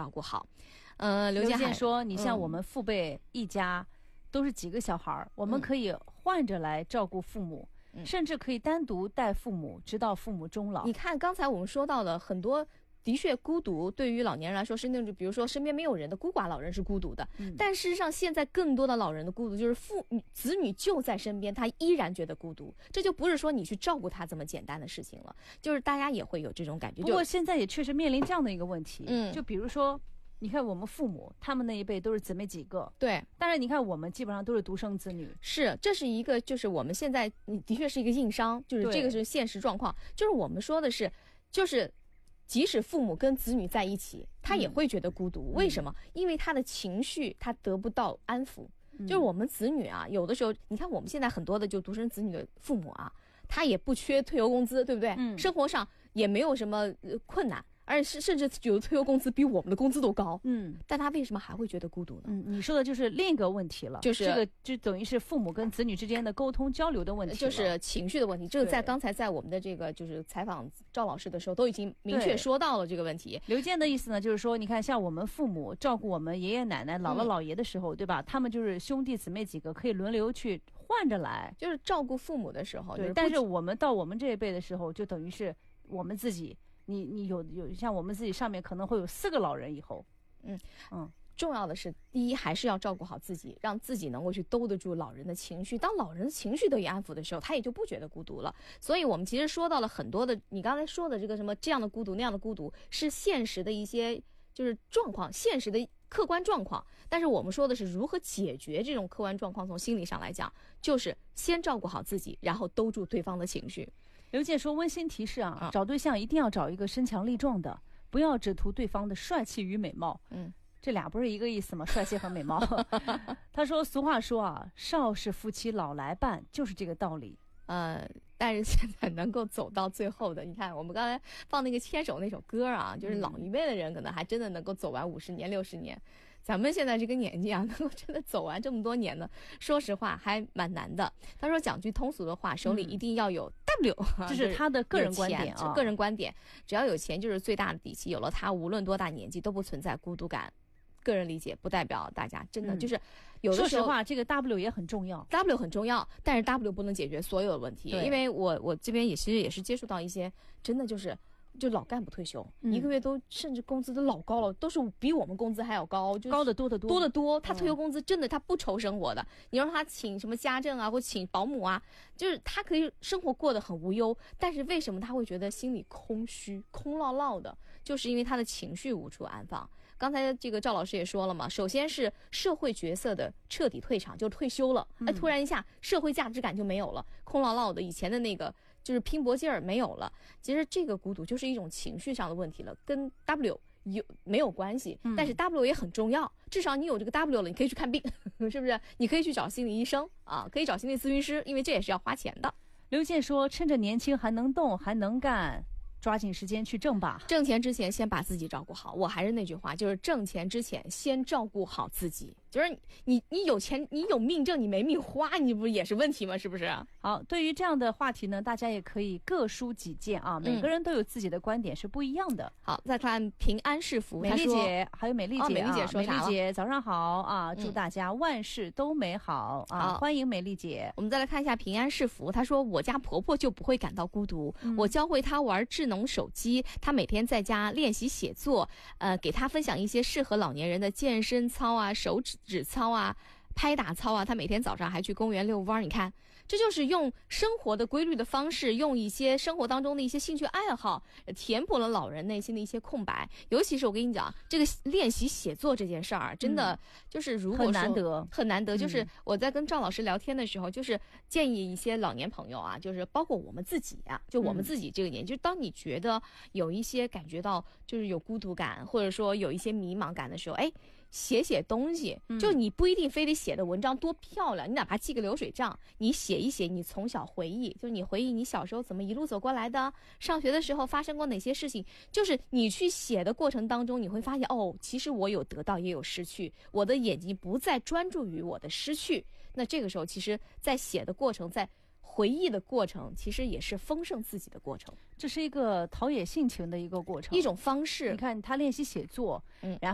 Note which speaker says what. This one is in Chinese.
Speaker 1: 照顾好。
Speaker 2: 刘健说，你像我们父辈一家都是几个小孩，我们可以换着来照顾父母，甚至可以单独带父母直到父母终老。
Speaker 1: 你看刚才我们说到的很多的确孤独对于老年人来说是那种比如说身边没有人的孤寡老人是孤独的，但事实上现在更多的老人的孤独就是子女就在身边，他依然觉得孤独，这就不是说你去照顾他这么简单的事情了，就是大家也会有这种感觉。
Speaker 2: 不过现在也确实面临这样的一个问题，就比如说你看我们父母他们那一辈都是姊妹几个，
Speaker 1: 对，
Speaker 2: 但是你看我们基本上都是独生子女，
Speaker 1: 是，这是一个就是我们现在的确是一个硬伤，就是这个是现实状况，就是我们说的是就是即使父母跟子女在一起，他也会觉得孤独。为什么？因为他的情绪他得不到安抚。就是我们子女啊，有的时候你看我们现在很多的就独生子女的父母啊，他也不缺退休工资，对不对？生活上也没有什么困难。而且甚至有的退休工资比我们的工资都高，但他为什么还会觉得孤独呢？
Speaker 2: 你说的就是另一个问题了，就是这个就等于是父母跟子女之间的沟通交流的问题，
Speaker 1: 就是情绪的问题。这个刚才在我们的这个就是采访赵老师的时候都已经明确说到了这个问题。
Speaker 2: 刘健的意思呢，就是说你看像我们父母照顾我们爷爷奶奶姥姥姥爷的时候，对吧？他们就是兄弟姊妹几个可以轮流去换着来，
Speaker 1: 就是照顾父母的时候。
Speaker 2: 对，但是我们到我们这一辈的时候，就等于是我们自己。你有像我们自己上面可能会有4个老人以后，
Speaker 1: 重要的是第一还是要照顾好自己，让自己能够去兜得住老人的情绪。当老人的情绪得以安抚的时候，他也就不觉得孤独了。所以我们其实说到了很多的，你刚才说的这个什么这样的孤独那样的孤独，是现实的一些就是状况，现实的客观状况。但是我们说的是如何解决这种客观状况，从心理上来讲，就是先照顾好自己，然后兜住对方的情绪。
Speaker 2: 刘健说，温馨提示啊，找对象一定要找一个身强力壮的，不要只图对方的帅气与美貌。这俩不是一个意思吗？帅气和美貌。他说俗话说啊，少是夫妻老来伴，就是这个道理。
Speaker 1: 但是现在能够走到最后的，你看我们刚才放那个牵手那首歌啊，就是老一辈的人可能还真的能够走完50年60年，咱们现在这个年纪啊，能够真的走完这么多年呢，说实话还蛮难的。他说讲句通俗的话，手里一定要有 W，
Speaker 2: 这是他的个人观点啊，
Speaker 1: 个人观点，只要有钱就是最大的底气，有了它无论多大年纪都不存在孤独感。个人理解不代表大家真的就是有的时候，
Speaker 2: 说实话，这个 W 也很重要
Speaker 1: ，W 很重要，但是 W 不能解决所有的问题。因为我这边其实也是接触到一些真的就老干部退休，一个月都甚至工资都老高了，都是比我们工资还要高，
Speaker 2: 高得多得多，
Speaker 1: 多得多。他退休工资真的他不愁生活的，你让他请什么家政啊，或请保姆啊，就是他可以生活过得很无忧，但是为什么他会觉得心里空虚、空落落的？就是因为他的情绪无处安放。刚才这个赵老师也说了嘛，首先是社会角色的彻底退场，就退休了，突然一下社会价值感就没有了，空落落的，以前的那个就是拼搏劲儿没有了。其实这个孤独就是一种情绪上的问题了，跟 W 没有关系，但是 W 也很重要，至少你有这个 W 了，你可以去看病，是不是？你可以去找心理医生啊，可以找心理咨询师，因为这也是要花钱的。
Speaker 2: 刘健说，趁着年轻还能动还能干，抓紧时间去挣吧。
Speaker 1: 挣钱之前先把自己照顾好，我还是那句话，就是挣钱之前先照顾好自己。就是你有钱，你有命挣，你没命花，你不也是问题吗？是不是？
Speaker 2: 好，对于这样的话题呢，大家也可以各抒己见啊，每个人都有自己的观点是不一样的。
Speaker 1: 好，再看平安是福，
Speaker 2: 美丽姐还有美丽姐，
Speaker 1: 美丽姐说啥了？
Speaker 2: 美丽姐早上好啊，祝大家万事都美好啊，欢迎美丽姐。
Speaker 1: 我们再来看一下平安是福，她说我家婆婆就不会感到孤独，我教会她玩智能手机，她每天在家练习写作，给她分享一些适合老年人的健身操啊、手指操啊、拍打操啊，他每天早上还去公园遛弯。你看，这就是用生活的规律的方式，用一些生活当中的一些兴趣爱好，填补了老人内心的一些空白。尤其是我跟你讲，这个练习写作这件事儿，真的就是如果说很难得。就是我在跟赵老师聊天的时候，就是建议一些老年朋友啊，就是包括我们自己啊，就我们自己这个年纪，就当你觉得有一些感觉到就是有孤独感，或者说有一些迷茫感的时候，写东西，就你不一定非得写的文章多漂亮，你哪怕记个流水账，你写一写你从小回忆，就是你回忆你小时候怎么一路走过来的，上学的时候发生过哪些事情，就是你去写的过程当中，你会发现其实我有得到也有失去，我的眼睛不再专注于我的失去，那这个时候其实在写的过程，在回忆的过程，其实也是丰盛自己的过程，
Speaker 2: 这是一个陶冶性情的一个过程，
Speaker 1: 一种方式。
Speaker 2: 你看他练习写作，然后